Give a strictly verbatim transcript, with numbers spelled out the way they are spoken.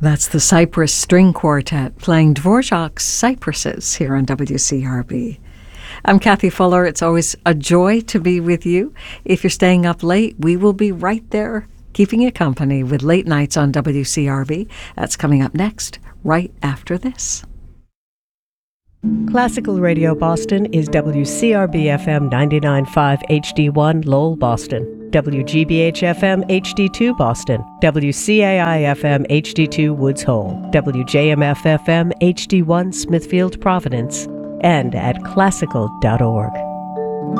That's the Cypress String Quartet playing Dvorak's Cypresses here on W C R B. I'm Kathy Fuller. It's always a joy to be with you. If you're staying up late, we will be right there keeping you company with Late Nights on W C R B. That's coming up next, right after this. Classical Radio Boston is W C R B F M ninety-nine point five H D one Lowell, Boston, W G B H F M H D two Boston, W C A I F M H D two Woods Hole, W J M F F M H D one Smithfield, Providence, and at classical dot org.